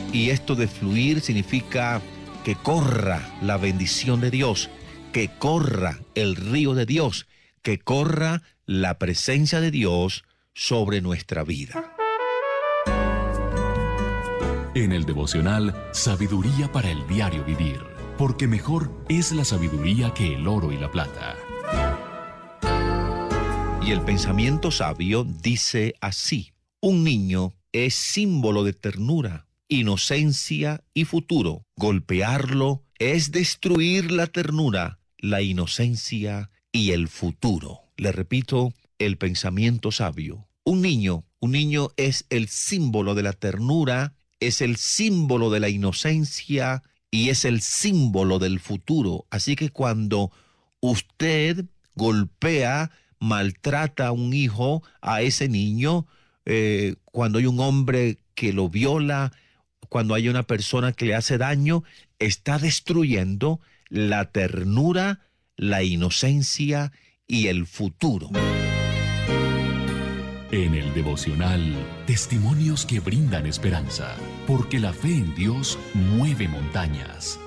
Y esto de fluir significa que corra la bendición de Dios, que corra el río de Dios, que corra la presencia de Dios sobre nuestra vida. En el devocional, sabiduría para el diario vivir, porque mejor es la sabiduría que el oro y la plata. Y el pensamiento sabio dice así: un niño es símbolo de ternura, inocencia y futuro. Golpearlo es destruir la ternura, la inocencia y el futuro. Le repito, el pensamiento sabio. Un niño es el símbolo de la ternura, es el símbolo de la inocencia y es el símbolo del futuro. Así que cuando usted golpea, maltrata a un hijo, a ese niño, cuando hay un hombre que lo viola, cuando hay una persona que le hace daño, está destruyendo la ternura, la inocencia y el futuro. En el devocional, testimonios que brindan esperanza, porque la fe en Dios mueve montañas.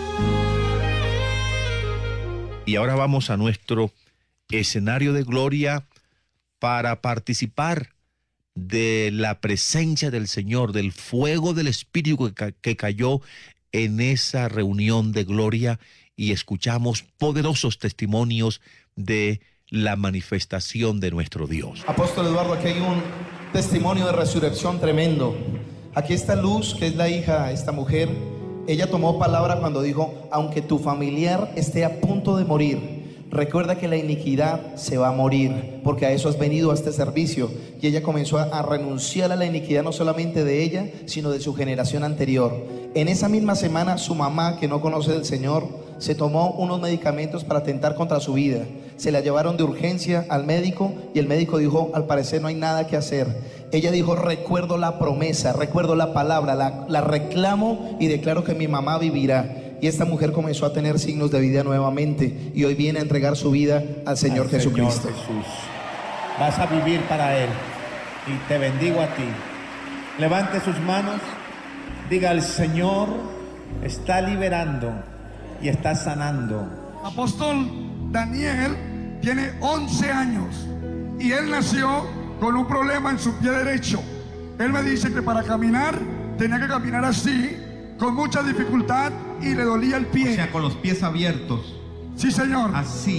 Y ahora vamos a nuestro escenario de gloria para participar de la presencia del Señor, del fuego del Espíritu que cayó en esa reunión de gloria, y escuchamos poderosos testimonios de la manifestación de nuestro Dios. Apóstol Eduardo, aquí hay un testimonio de resurrección tremendo. Aquí está Luz, que es la hija de esta mujer. Ella tomó palabra cuando dijo: aunque tu familiar esté a punto de morir, recuerda que la iniquidad se va a morir, porque a eso has venido a este servicio. Y ella comenzó a renunciar a la iniquidad, no solamente de ella, sino de su generación anterior. En esa misma semana, su mamá, que no conoce del Señor, se tomó unos medicamentos para atentar contra su vida. Se la llevaron de urgencia al médico y el médico dijo: al parecer no hay nada que hacer. Ella dijo: recuerdo la promesa, recuerdo la palabra, la reclamo y declaro que mi mamá vivirá. Y esta mujer comenzó a tener signos de vida nuevamente y hoy viene a entregar su vida al Señor Jesucristo. Señor Jesús, vas a vivir para Él y te bendigo a ti. Levante sus manos, diga: el Señor está liberando y está sanando. Apóstol Daniel tiene 11 años y él nació con un problema en su pie derecho. Él me dice que para caminar tenía que caminar así, con mucha dificultad, y le dolía el pie. O sea, con los pies abiertos. Sí, señor.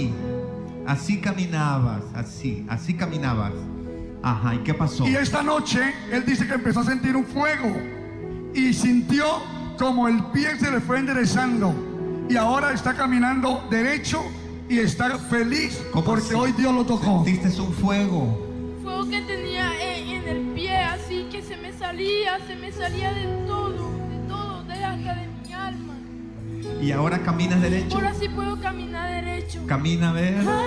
Así caminabas, así caminabas. Ajá, ¿y qué pasó? Y esta noche él dice que empezó a sentir un fuego y sintió como el pie se le fue enderezando y ahora está caminando derecho y está feliz porque así? Hoy Dios lo tocó. ¿Sentiste un fuego? Fuego que tenía en el pie, así que se me salía de todo de hasta de mi alma. ¿Y ahora caminas derecho? Ahora sí puedo caminar derecho. Camina, a ver.